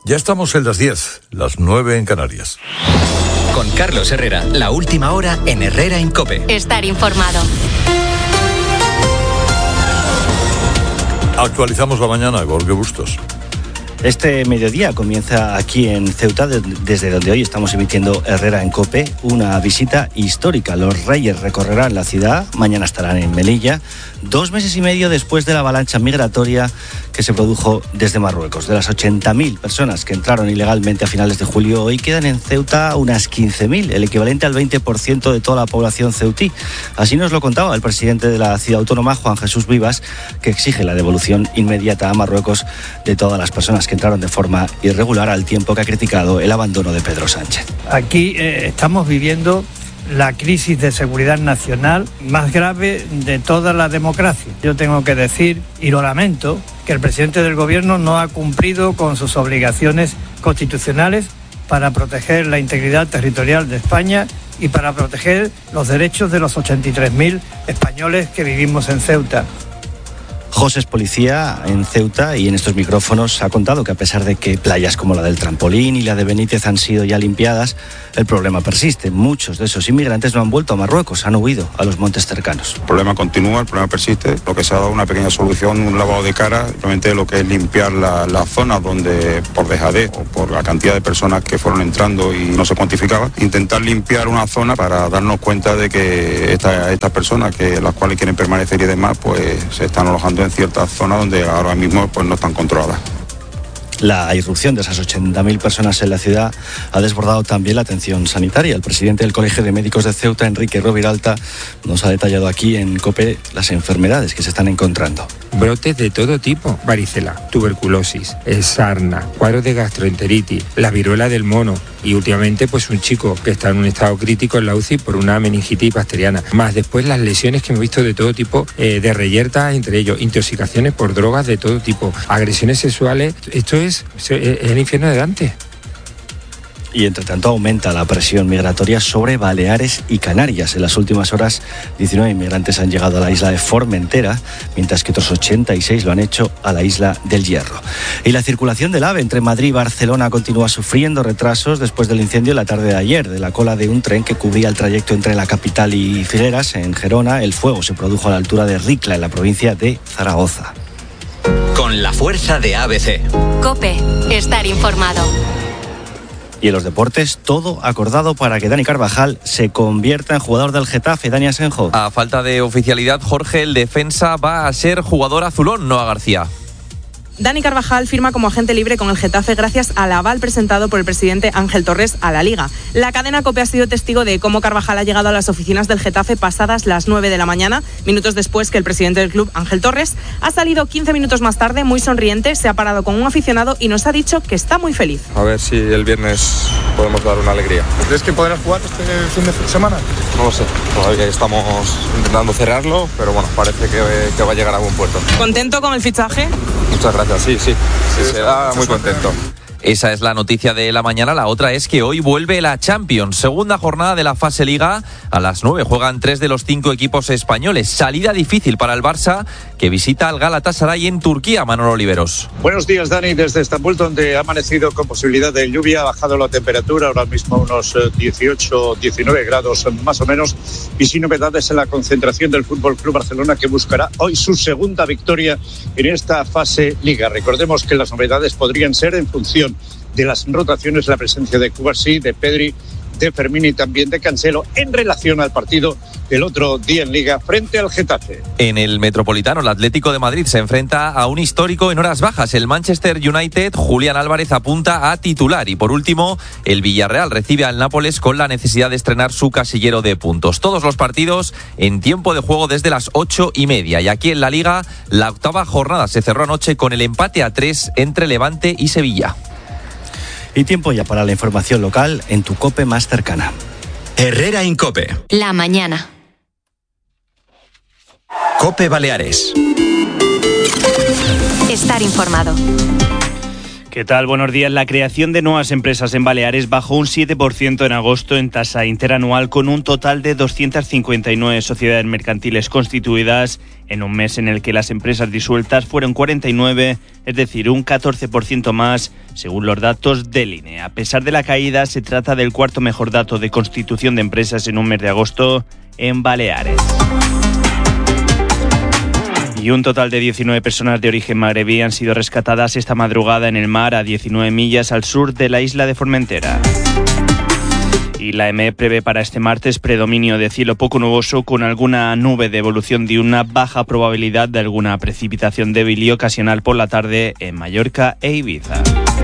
Ya estamos en las 10, las 9 en Canarias. Con Carlos Herrera, la última hora en Herrera en COPE. Estar informado. Actualizamos la mañana, Jorge Bustos. Este mediodía comienza aquí en Ceuta, desde donde hoy estamos emitiendo Herrera en COPE, una visita histórica. Los Reyes recorrerán la ciudad, mañana estarán en Melilla, 2 meses y medio después de la avalancha migratoria que se produjo desde Marruecos. De las 80.000 personas que entraron ilegalmente a finales de julio, hoy quedan en Ceuta unas 15.000, el equivalente al 20% de toda la población ceutí. Así nos lo contaba el presidente de la ciudad autónoma, Juan Jesús Vivas, que exige la devolución inmediata a Marruecos de todas las personas que entraron de forma irregular, al tiempo que ha criticado el abandono de Pedro Sánchez. Aquí estamos viviendo la crisis de seguridad nacional más grave de toda la democracia. Yo tengo que decir, y lo lamento, que el presidente del gobierno no ha cumplido con sus obligaciones constitucionales para proteger la integridad territorial de España y para proteger los derechos de los 83.000 españoles que vivimos en Ceuta. José es policía en Ceuta y en estos micrófonos ha contado que a pesar de que playas como la del Trampolín y la de Benítez han sido ya limpiadas, el problema persiste. Muchos de esos inmigrantes no han vuelto a Marruecos, han huido a los montes cercanos. El problema continúa, el problema persiste. Lo que se ha dado una pequeña solución, un lavado de cara, simplemente lo que es limpiar la zona donde por dejadez o por la cantidad de personas que fueron entrando y no se cuantificaba, intentar limpiar una zona para darnos cuenta de que estas personas, que las cuales quieren permanecer y demás, pues se están alojando en ciertas zonas donde ahora mismo pues no están controladas. La irrupción de esas 80.000 personas en la ciudad ha desbordado también la atención sanitaria. El presidente del Colegio de Médicos de Ceuta, Enrique Roviralta, nos ha detallado aquí en COPE las enfermedades que se están encontrando. Brotes de todo tipo: varicela, tuberculosis, sarna, cuadros de gastroenteritis, la viruela del mono y últimamente pues un chico que está en un estado crítico en la UCI por una meningitis bacteriana. Más después las lesiones que hemos visto de todo tipo, de reyertas, entre ellos intoxicaciones por drogas de todo tipo, agresiones sexuales. Esto es el infierno de Dante. Y entre tanto aumenta la presión migratoria sobre Baleares y Canarias. En las últimas horas, 19 inmigrantes han llegado a la isla de Formentera, mientras que otros 86 lo han hecho a la isla del Hierro. Y la circulación del AVE entre Madrid y Barcelona continúa sufriendo retrasos después del incendio la tarde de ayer de la cola de un tren que cubría el trayecto entre la capital y Figueras, en Gerona. El fuego se produjo a la altura de Ricla, en la provincia de Zaragoza. Con la fuerza de ABC. COPE, estar informado. Y en los deportes, todo acordado para que Dani Carvajal se convierta en jugador del Getafe. Dani Asenjo. A falta de oficialidad, Jorge, el defensa va a ser jugador azulón, Noa García. Dani Carvajal firma como agente libre con el Getafe gracias al aval presentado por el presidente Ángel Torres a la Liga. La cadena COPE ha sido testigo de cómo Carvajal ha llegado a las oficinas del Getafe pasadas las 9 de la mañana, minutos después que el presidente del club, Ángel Torres, ha salido 15 minutos más tarde, muy sonriente, se ha parado con un aficionado y nos ha dicho que está muy feliz. A ver si el viernes podemos dar una alegría. ¿Crees que podrás jugar este fin de semana? No lo sé, todavía estamos intentando cerrarlo, pero bueno, parece que va a llegar a buen puerto. ¿Contento con el fichaje? Muchas gracias, sí, se da muy contento. Esa es la noticia de la mañana. La otra es que hoy vuelve la Champions. Segunda jornada de la fase Liga. A las 9 juegan 3 de los 5 equipos españoles. Salida difícil para el Barça, que visita al Galatasaray en Turquía. Manolo Oliveros. Buenos días, Dani, desde Estambul, donde ha amanecido con posibilidad de lluvia. Ha bajado la temperatura, ahora mismo unos 18, 19 grados más o menos. Y sin novedades en la concentración del Fútbol Club Barcelona, que buscará hoy su segunda victoria en esta fase Liga. Recordemos que las novedades podrían ser en función de las rotaciones, la presencia de Cubarsí, de Pedri, de Fermín y también de Cancelo en relación al partido del otro día en Liga frente al Getafe. En el Metropolitano, el Atlético de Madrid se enfrenta a un histórico en horas bajas. El Manchester United, Julián Álvarez apunta a titular. Y por último, el Villarreal recibe al Nápoles con la necesidad de estrenar su casillero de puntos. Todos los partidos en tiempo de juego desde las 8:30. Y aquí en la Liga, la octava jornada se cerró anoche con el empate a 3 entre Levante y Sevilla. Y tiempo ya para la información local en tu COPE más cercana. Herrera en COPE. La mañana. COPE Baleares. Estar informado. ¿Qué tal? Buenos días. La creación de nuevas empresas en Baleares bajó un 7% en agosto en tasa interanual, con un total de 259 sociedades mercantiles constituidas en un mes en el que las empresas disueltas fueron 49, es decir, un 14% más, según los datos del INE. A pesar de la caída, se trata del cuarto mejor dato de constitución de empresas en un mes de agosto en Baleares. Y un total de 19 personas de origen magrebí han sido rescatadas esta madrugada en el mar a 19 millas al sur de la isla de Formentera. Y la EME prevé para este martes predominio de cielo poco nuboso con alguna nube de evolución diurna, baja probabilidad de alguna precipitación débil y ocasional por la tarde en Mallorca e Ibiza.